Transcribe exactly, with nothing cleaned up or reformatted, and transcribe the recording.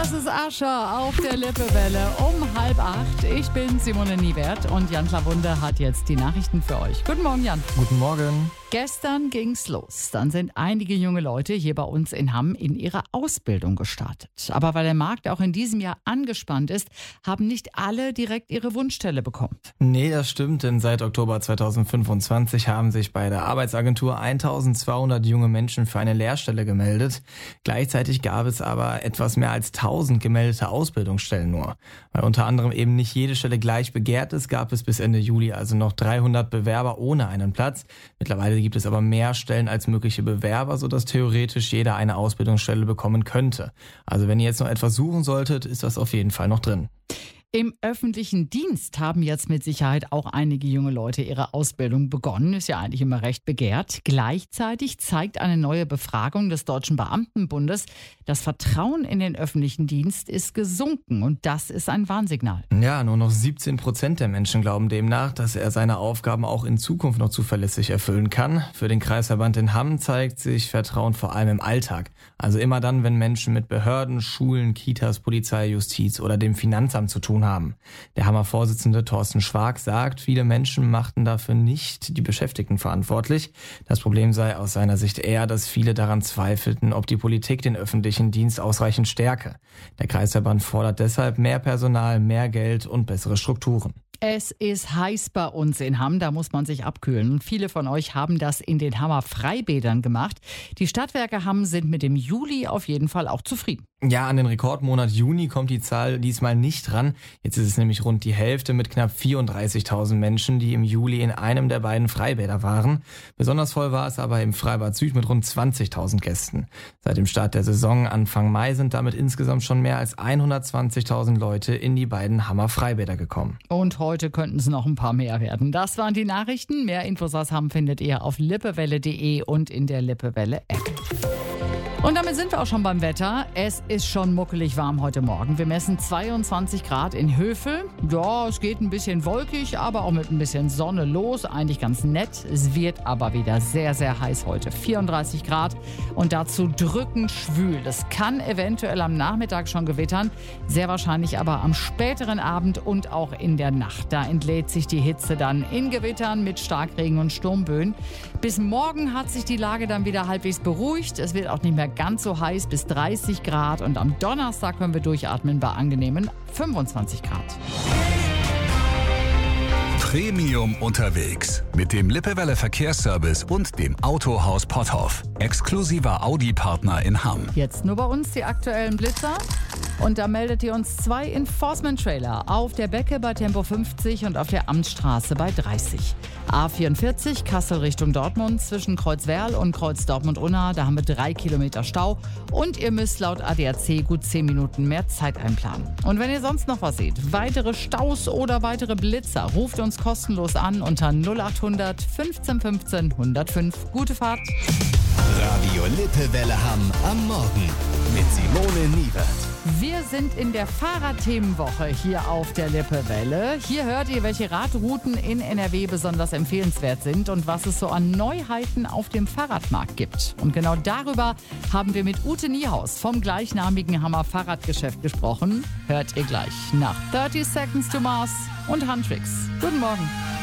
Das ist Ascher auf der Lippewelle um halb acht. Ich bin Simone Niewert und Jan Klawunde hat jetzt die Nachrichten für euch. Guten Morgen, Jan. Guten Morgen. Gestern ging's los. Dann sind einige junge Leute hier bei uns in Hamm in ihre Ausbildung gestartet. Aber weil der Markt auch in diesem Jahr angespannt ist, haben nicht alle direkt ihre Wunschstelle bekommen. Nee, das stimmt, denn seit Oktober zweitausendfünfundzwanzig haben sich bei der Arbeitsagentur eintausendzweihundert junge Menschen für eine Lehrstelle gemeldet. Gleichzeitig gab es aber etwas mehr als tausend gemeldete Ausbildungsstellen nur. Weil unter anderem eben nicht jede Stelle gleich begehrt ist, gab es bis Ende Juli also noch dreihundert Bewerber ohne einen Platz. Mittlerweile gibt es aber mehr Stellen als mögliche Bewerber, sodass theoretisch jeder eine Ausbildungsstelle bekommen könnte. Also wenn ihr jetzt noch etwas suchen solltet, ist das auf jeden Fall noch drin. Im öffentlichen Dienst haben jetzt mit Sicherheit auch einige junge Leute ihre Ausbildung begonnen. Ist ja eigentlich immer recht begehrt. Gleichzeitig zeigt eine neue Befragung des Deutschen Beamtenbundes, das Vertrauen in den öffentlichen Dienst ist gesunken. Und das ist ein Warnsignal. Ja, nur noch siebzehn Prozent der Menschen glauben demnach, dass er seine Aufgaben auch in Zukunft noch zuverlässig erfüllen kann. Für den Kreisverband in Hamm zeigt sich Vertrauen vor allem im Alltag. Also immer dann, wenn Menschen mit Behörden, Schulen, Kitas, Polizei, Justiz oder dem Finanzamt zu tun haben. Der Hammer Vorsitzende Thorsten Schwark sagt, viele Menschen machten dafür nicht die Beschäftigten verantwortlich. Das Problem sei aus seiner Sicht eher, dass viele daran zweifelten, ob die Politik den öffentlichen Dienst ausreichend stärke. Der Kreisverband fordert deshalb mehr Personal, mehr Geld und bessere Strukturen. Es ist heiß bei uns in Hamm, da muss man sich abkühlen. Und viele von euch haben das in den Hammer Freibädern gemacht. Die Stadtwerke Hamm sind mit dem Juli auf jeden Fall auch zufrieden. Ja, an den Rekordmonat Juni kommt die Zahl diesmal nicht ran. Jetzt ist es nämlich rund die Hälfte mit knapp vierunddreißigtausend Menschen, die im Juli in einem der beiden Freibäder waren. Besonders voll war es aber im Freibad Süd mit rund zwanzigtausend Gästen. Seit dem Start der Saison Anfang Mai sind damit insgesamt schon mehr als hundertzwanzigtausend Leute in die beiden Hammer Freibäder gekommen. Und heute könnten es noch ein paar mehr werden. Das waren die Nachrichten. Mehr Infos aus Hamm findet ihr auf lippewelle punkt de und in der Lippewelle-App. Und damit sind wir auch schon beim Wetter. Es ist schon muckelig warm heute Morgen. Wir messen zweiundzwanzig Grad in Hövel. Ja, es geht ein bisschen wolkig, aber auch mit ein bisschen Sonne los. Eigentlich ganz nett. Es wird aber wieder sehr, sehr heiß heute. vierunddreißig Grad und dazu drückend schwül. Das kann eventuell am Nachmittag schon gewittern. Sehr wahrscheinlich aber am späteren Abend und auch in der Nacht. Da entlädt sich die Hitze dann in Gewittern mit Starkregen und Sturmböen. Bis morgen hat sich die Lage dann wieder halbwegs beruhigt. Es wird auch nicht mehr ganz so heiß, bis dreißig Grad. Und am Donnerstag können wir durchatmen bei angenehmen fünfundzwanzig Grad. Premium unterwegs mit dem Lippewelle Verkehrsservice und dem Autohaus Potthoff. Exklusiver Audi-Partner in Hamm. Jetzt nur bei uns die aktuellen Blitzer. Und da meldet ihr uns zwei Enforcement-Trailer auf der Becke bei Tempo fünfzig und auf der Amtsstraße bei dreißig. A vierundvierzig Kassel Richtung Dortmund zwischen Kreuzwerl und Kreuz Dortmund-Unna. Da haben wir drei Kilometer Stau und ihr müsst laut A D A C gut zehn Minuten mehr Zeit einplanen. Und wenn ihr sonst noch was seht, weitere Staus oder weitere Blitzer, ruft uns kostenlos an unter null acht hundert fünfzehn fünfzehn hundertfünf. Gute Fahrt! Radio Lippewelle Hamm am Morgen mit Simone Niewert. Wir sind in der Fahrradthemenwoche hier auf der Lippewelle. Hier hört ihr, welche Radrouten in N R W besonders empfehlenswert sind und was es so an Neuheiten auf dem Fahrradmarkt gibt. Und genau darüber haben wir mit Ute Niehaus vom gleichnamigen Hammer Fahrradgeschäft gesprochen. Hört ihr gleich nach thirty Seconds to Mars und Huntrix. Guten Morgen.